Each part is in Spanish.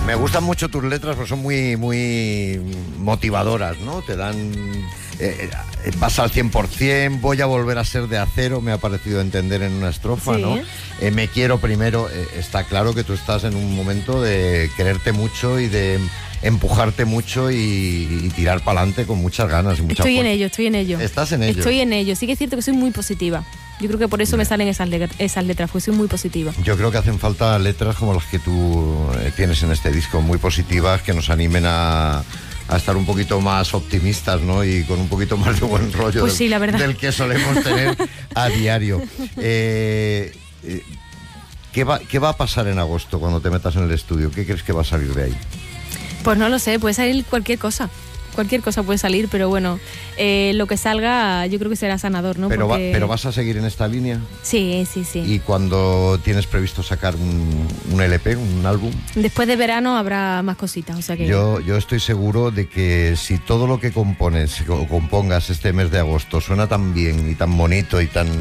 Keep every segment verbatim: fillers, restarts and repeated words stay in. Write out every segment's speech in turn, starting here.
Me gustan mucho tus letras porque son muy, muy motivadoras, ¿no? Te dan... Eh, eh, vas al cien por ciento, voy a volver a ser de acero, me ha parecido entender en una estrofa, sí. ¿no? Eh, me quiero primero. Eh, está claro que tú estás en un momento de quererte mucho y de empujarte mucho y, y tirar para adelante con muchas ganas y mucha Estoy fuerza. en ello, estoy en ello. ¿Estás en ello? Estoy en ello. Sí que es cierto que soy muy positiva. Yo creo que por eso me salen esas, le- esas letras, porque soy muy positiva. Yo creo que hacen falta letras como las que tú eh, tienes en este disco, muy positivas, que nos animen a, a estar un poquito más optimistas, ¿no? Y con un poquito más de buen rollo Pues del, sí, la verdad. del que solemos tener a diario. Eh, eh, ¿qué va, ¿Qué va a pasar en agosto cuando te metas en el estudio? ¿Qué crees que va a salir de ahí? Pues no lo sé, puede salir cualquier cosa. Cualquier cosa puede salir, pero bueno, eh, lo que salga yo creo que será sanador, ¿no? Pero, Porque... va, ¿Pero vas a seguir en esta línea? Sí, sí, sí. ¿Y cuando tienes previsto sacar un, un L P, un álbum? Después de verano habrá más cositas, o sea que... Yo, yo estoy seguro de que si todo lo que compones o compongas este mes de agosto suena tan bien y tan bonito y tan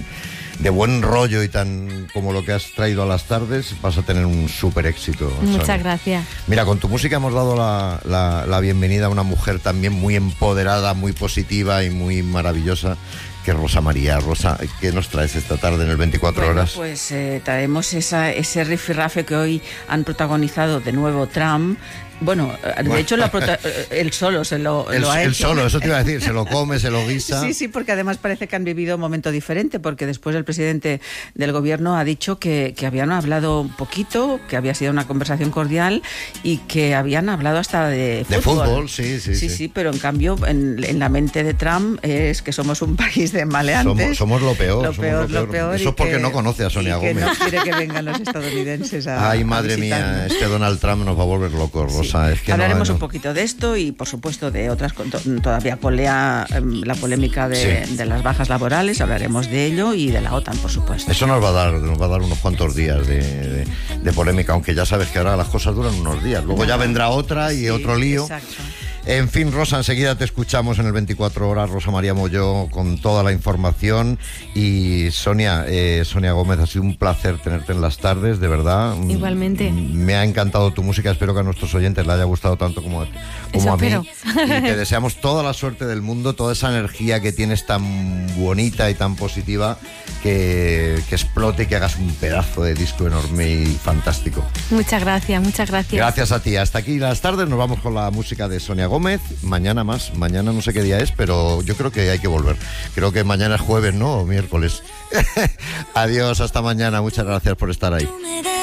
de buen rollo y tan como lo que has traído a las tardes, vas a tener un súper éxito. Muchas Sonia. gracias. Mira, con tu música hemos dado la, la, la bienvenida a una mujer también muy empoderada, muy positiva y muy maravillosa, que es Rosa María. Rosa, ¿qué nos traes esta tarde en el veinticuatro bueno, horas? Pues eh, traemos esa, ese rifirrafe que hoy han protagonizado de nuevo Trump. Bueno, de Bueno. hecho, la prota- él solo se lo, El, lo ha el hecho. solo, eso te iba a decir, se lo come, se lo guisa. Sí, sí, porque además parece que han vivido un momento diferente, porque después el presidente del gobierno ha dicho que, que habían hablado un poquito, que había sido una conversación cordial y que habían hablado hasta de fútbol. De fútbol, sí, sí, Sí, sí. sí, pero en cambio en, en la mente de Trump es que somos un país de maleantes. Somos, somos lo peor. Lo somos peor, lo peor. Eso y es porque que- no conoce a Sonia y que Gómez. no quiere que vengan los estadounidenses a Ay, a madre mía, visitarnos. este Donald Trump nos va a volver locos, Rosa. Sí. Es que Hablaremos no, un no. poquito de esto y, por supuesto, de otras. con- to- Todavía colea em, la polémica de, Sí. de las bajas laborales. Hablaremos de ello y de la OTAN, por supuesto. Eso nos va a dar, nos va a dar unos cuantos días de, de- de polémica, aunque ya sabes que ahora las cosas duran unos días. Luego ya vendrá otra y Sí, otro lío. Exacto. En fin, Rosa, enseguida te escuchamos en el veinticuatro horas, Rosa María Molló, con toda la información. Y Sonia, eh, Sonia Gómez, ha sido un placer tenerte en las tardes, de verdad. Igualmente. Me ha encantado tu música, espero que a nuestros oyentes le haya gustado tanto como, como Eso a mí. espero. Y te deseamos toda la suerte del mundo, toda esa energía que tienes tan bonita y tan positiva, que, que explote y que hagas un pedazo de disco enorme y fantástico. Muchas gracias, muchas gracias. Gracias a ti. Hasta aquí las tardes. Nos vamos con la música de Sonia Gómez. Mañana más. Mañana no sé qué día es, pero yo creo que hay que volver. Creo que mañana es jueves, ¿no? O miércoles. Adiós, hasta mañana. Muchas gracias por estar ahí. Tú me